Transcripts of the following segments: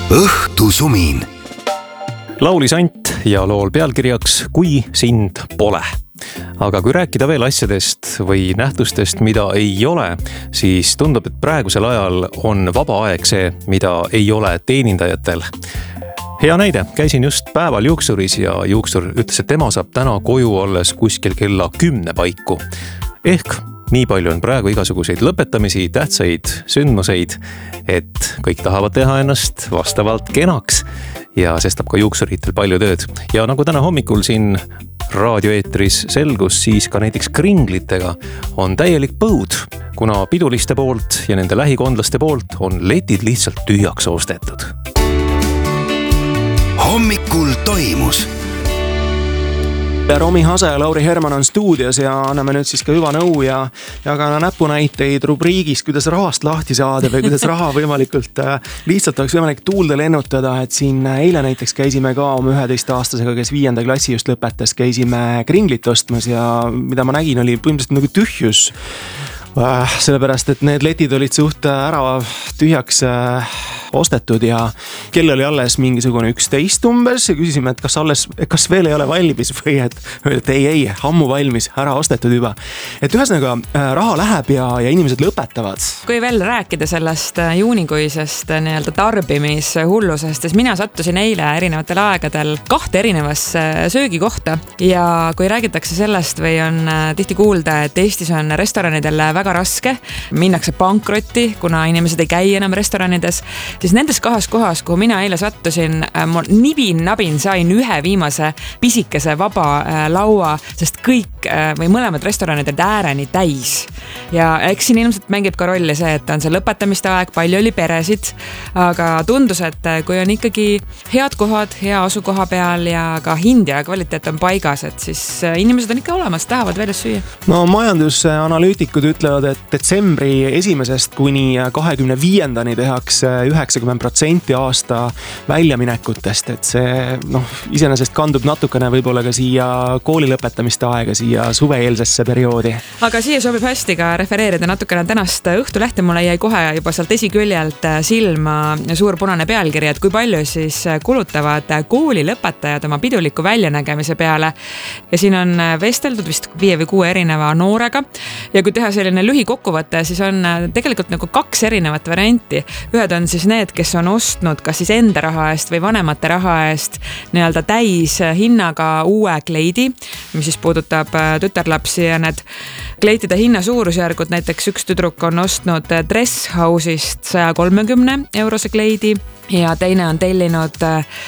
õhtusumin. Laulis Ant ja lool pealkirjaks Kui sind pole. Aga kui rääkida veel asjadest või nähtustest, mida ei ole, siis tundub, et praegusel ajal on vaba aeg see, mida ei ole teenindajatel. Hea näide, käisin just päeval juuksuris ja juuksur ütles, et tema saab täna koju olles kuskil kella 10 paiku. Ehk nii palju on praegu igasuguseid lõpetamisi, tähtsaid sündmuseid, et kõik tahavad teha ennast vastavalt kenaks ja sestab ka juuksuritel palju tööd. Ja nagu täna hommikul siin raadioeetris selgus, siis ka näiteks kringlitega on täielik põud, kuna piduliste poolt ja nende lähikondlaste poolt on letid lihtsalt tühjaks ostetud. Hommikul toimus. Romi Hase ja Lauri Herman on stuudios ja anname nüüd siis ka hüva nõu ja ka näpunäiteid rubriigis, kuidas rahast lahti saada või kuidas raha võimalikult lihtsalt oleks võimalik tuulde lennutada, et siin eile näiteks käisime ka oma 11-aastasega, kes 5. klassi just lõpetas, käisime kringlit ostmas ja mida ma nägin, oli põhimõtteliselt nagu tühjus. Sellepärast, et need letid olid suht ära tühjaks ostetud ja kell oli alles mingisugune 11 umbes ja küsisime, et kas veel ei ole valmis või et ei, ammu valmis, ära ostetud juba. Et ühesõnaga raha läheb ja inimesed lõpetavad. Kui veel rääkida sellest juunikuisest nii-öelda tarbimishullusest, siis mina sattusin eile erinevatel aegadel 2 erinevasse söögikohta ja kui räägitakse sellest või on tihti kuulda, et Eestis on restoranidel väga raske, minnakse pankrotti, kuna inimesed ei käi enam restoranides, siis nendes 2 kohas, kuhu mina eile sattusin, ma nibin-nabin sain ühe viimase pisikese vaba laua, sest kõik või mõlemad restoranid olid ääreni täis. Ja eks siin ilmselt mängib ka rolli see, et on see lõpetamiste aeg, palju oli peresid, aga tundus, et kui on ikkagi head kohad, hea asukoha peal ja ka hind ja kvaliteet on paigas, et siis inimesed on ikka olemas, tahavad väljas süüa. No majandusanalüütikud ütlevad, et detsembri 1. kuni 25. tehakse 90% aasta väljaminekutest, et see iseenesest kandub natukene võib-olla ka siia kooli lõpetamiste aega, siia suveeelsesse perioodi. Aga siia sobib hästi ka refereerida natukene tänast Õhtulehte, mulle jäi kohe juba sealt esiküljelt silma suur punane pealkiri, et kui palju siis kulutavad kooli lõpetajad oma piduliku väljanägemise peale. Ja siin on vesteldud vist 5 või 6 erineva noorega ja kui teha selline lühikokkuvõte, siis on tegelikult nagu 2 erinevat varianti. Ühed on siis need, kes on ostnud kas siis enda raha eest või vanemate raha eest nii-öelda täis hinnaga uue kleidi, mis siis puudutab tütarlapsi ja need kleitide hinna suurusjärgud, näiteks üks tüdruk on ostnud Dress House'ist 130 eurose kleidi ja teine on tellinud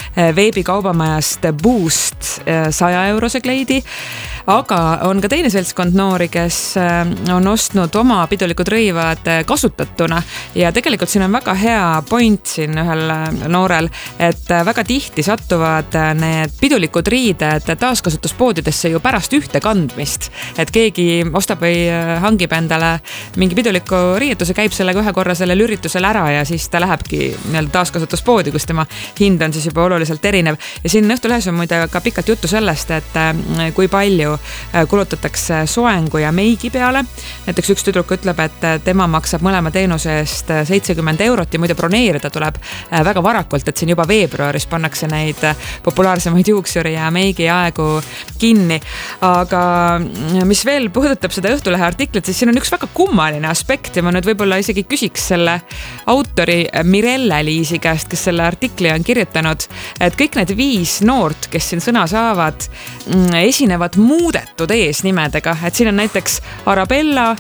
veebikaubamajast Boost 100 eurose kleidi. Aga on ka teine seltskond noori, kes on ostnud oma pidulikud rõivad kasutatuna ja tegelikult siin on väga hea point siin ühel noorel, et väga tihti sattuvad need pidulikud riided taaskasutuspoodidesse ju pärast ühte kandmist, et keegi ostab või hangib endale mingi piduliku riietuse, käib sellega ühe korra sellel üritusel ära ja siis ta lähebki nii-öelda taaskasutuspoodi, kus tema hind on siis juba oluliselt erinev ja siin Õhtulehes on muide ka pikalt juttu sellest, et kui palju kulutatakse soengu ja meigi peale. Näiteks üks tüdruk ütleb, et tema maksab mõlema teenuse eest 70 eurot ja muide broneerida tuleb väga varakult, et siin juba veebruaris pannakse neid populaarsemaid juuksuri ja meigi aegu kinni. Aga mis veel puudutab seda Õhtulehe artiklit, siis siin on üks väga kummaline aspekt ja ma nüüd võib-olla isegi küsiks selle autori Mirelle Liisi käest, kes selle artikli on kirjutanud, et kõik need 5 noort, kes siin sõna saavad, esinevad muudetud eesnimedega, et siin on näiteks Arabella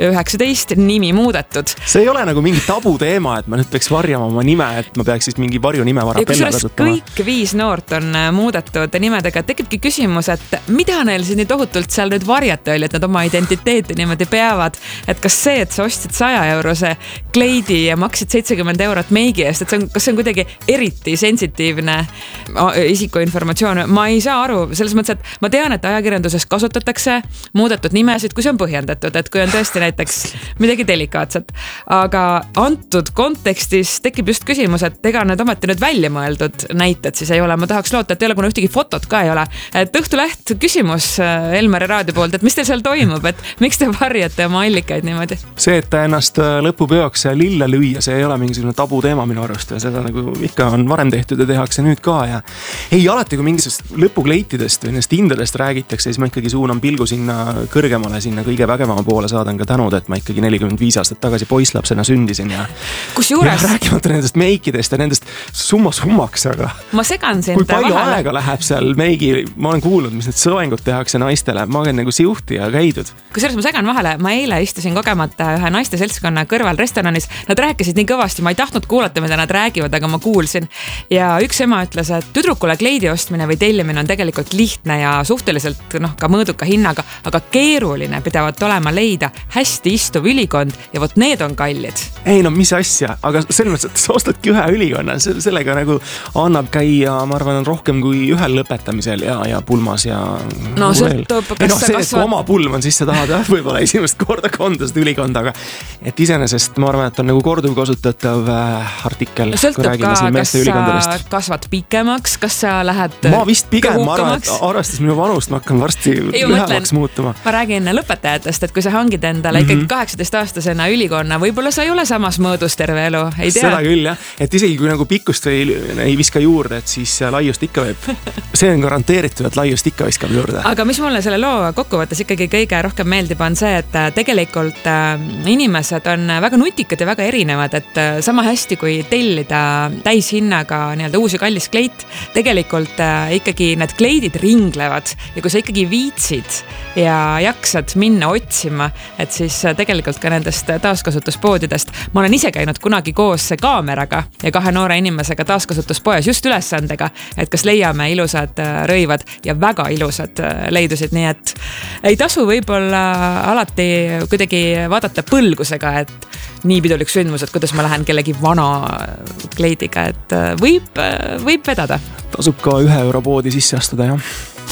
19 nimi muudetud. See ei ole nagu mingi tabu teema, et ma nüüd peaks varjama oma nime, et ma peaks siis mingi varjunime Arabella kasutama. Kõik 5 noort on muudetud nimedega, tekibki küsimus, et mida neil siin nii tohutult seal nüüd varjata oli, et nad oma identiteeti niimoodi peavad, et kas see, et sa ostsid 100 eurose kleidi ja maksid 70 eurot meigi eest, et kas see on kuidagi eriti sensitiivne isikuinformatsioon, ma ei saa aru, selles mõttes, et ma tean, et ajakirjanduses kasutatakse muudetud nimesid, kui see on põhjendatud, et kui on tõesti näiteks midagi delikaatset. Aga antud kontekstis tekib just küsimus, et ega need ometi nüüd välja mõeldud näited siis ei ole. Ma tahaks loota, et ei ole, kuna ühtegi fotot ka ei ole. Et Õhtuleht küsimus Elmari raadio poolt, et mis teil seal toimub, et miks te varjate oma allikaid niimoodi? See, et ennast lõpupeoks lille lüüa, see ei ole mingisugune tabu teema minu arust ja seda nagu ikka on varem tehtud ja tehakse nüüd ka ja ei, alati kui mingisugust lõpukleitidest või nendest hindadest räägitakse, siis ma ikkagi suunan pilgu sinna kõrgemale, sinna kõige vägevama poole, saadan ka tänud, et ma ikkagi 45 aastat tagasi poisslapsena sündisin ja rääkimata nendest meikidest ja nendest summaks, aga ma segan sind kui palju vahele. aega läheb seal meigi, ma olen kuulnud, mis need sõengud tehakse naistele, ma olen nagu siuhti ja käidud. Kusjuures ma segan vahele, ma eile istusin kogemata ühe naiste seltskonna kõrval restoranis, nad rääkisid nii kõvasti, ma ei tahtnud kuulata, mida nad räägivad, aga ma kuulsin ja üks ema ütles, et tüdrukule kleidi ostmine või tellimine on tegelikult lihtne ja suhteliselt ka mõõduka hinnaga, aga keeruline pidavat olema leida hästi istuv ülikond ja vot need on kallid. Ei no mis asja, aga selles mõttes, et sa ostadki ühe ülikonna, sellega nagu annab käia, ma arvan, on rohkem kui ühel lõpetamisel ja pulmas ja no sõltub, kas sa kasvad oma pulm on, siis sa tahad võib-olla esimest korda konda seda ülikonda, aga et iseenesest ma arvan, et on nagu korduvkasutatav artikkel. Sõltub ka, kas sa kasvad pikemaks, kas sa lähed ma vist pigem, ma arvan, et arvestas minu vanust, ma hakkan varsti lühemaks muutuma. Ma räägin lõpetajatest, et kui sa hangid endale ikkagi 18-aastasena ülikonna, võib-olla sa ei ole samas mõõdus terve elu, ei tea. Seda küll jah, et isegi kui nagu pikkust ei viska juurde, et siis laiust ikka võib. See on garanteeritud, et laiust ikka viskab juurde. Aga mis mulle selle loo kokkuvõttes ikkagi kõige rohkem meeldib on see, et tegelikult inimesed on väga nutikad ja väga erinevad, et sama hästi kui tellida täishinnaga nii-öelda uus ja kallis kleit, tegelikult ikkagi need kleidid ringlevad ja kui sa ikkagi viitsid ja jaksad minna otsima, et siis tegelikult ka nendest taaskasutuspoodidest. Ma olen ise käinud kunagi koos kaameraga ja 2 noore inimesega taaskasutuspoes just ülesandega, et kas leiame ilusad rõivad ja väga ilusad leidusid, nii et ei tasu võib-olla alati kuidagi vaadata põlgusega, et nii pidulik sündmus, et kuidas ma lähen kellegi vana kleidiga, et võib vedada. Tasub ka 1 euro poodi sisse astuda, jah.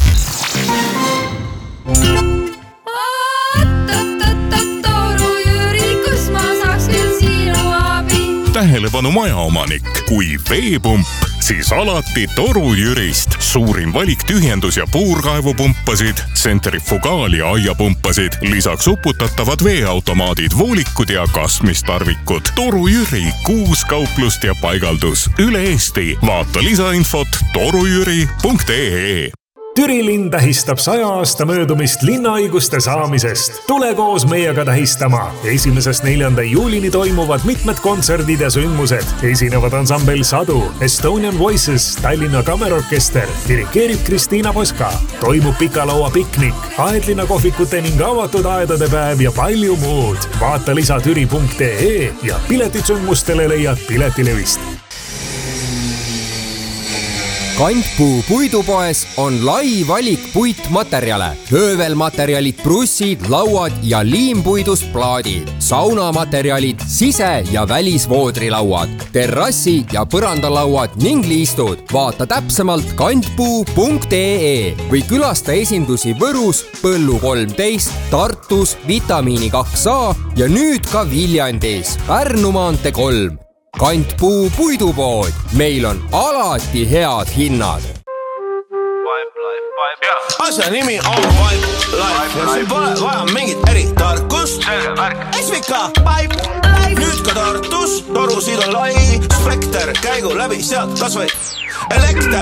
Tähelepanu majaomanik, kui veepump, siis alati Toru Jürist. Suurim valik tühjendus- ja puurkaevupumpasid, tsentrifugaal- ja aiapumpasid, lisaks uputatavad veeautomaadid, voolikud ja kasmistarvikud. Toru Jüri, 6 kauplust ja paigaldus üle Eesti. Vaata lisainfot torujüri.ee. Türi linn tähistab 100 aasta möödumist linnaõiguste saamisest. Tule koos meiega tähistama. 1.–4. juulini toimuvad mitmed kontserdid ja sündmused. Esinevad ansambel Sadu, Estonian Voices, Tallinna Kammerorkester, dirikeerib Kristiina Poska. Toimub pikalaua piknik, aedlina kohvikute ning avatud aedade päev ja palju muud. Vaata lisa türi.ee ja piletid sündmustele leiad Piletilevist. Kantpuu puidupoes on lai valik puitmaterjale, höövelmaterjalid, brussid, lauad ja liimpuidust plaadid, saunamaterjalid, sise- ja välisvoodrilauad, terrassi- ja põrandalauad ning liistud. Vaata täpsemalt kantpuu.ee või külasta esindusi Võrus, Põllu 13, Tartus, Vitamiini 2A ja nüüd ka Viljandis, Pärnu maantee 3. Kantpuu puidupood, meil on alati head hinnad. Asja nimi on Pipe Life ja siin pole vaja mingit eritarkust. SVK Pipe Life, nüüd ka Tartus, torusid on lai spekter, käigu läbi sealt kas või elekter.